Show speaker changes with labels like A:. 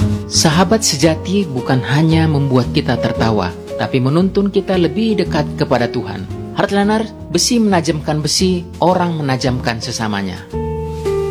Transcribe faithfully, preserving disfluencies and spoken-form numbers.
A: Sahabat sejati bukan hanya membuat kita tertawa, tapi menuntun kita lebih dekat kepada Tuhan. Heartlander, besi menajamkan besi, orang menajamkan sesamanya.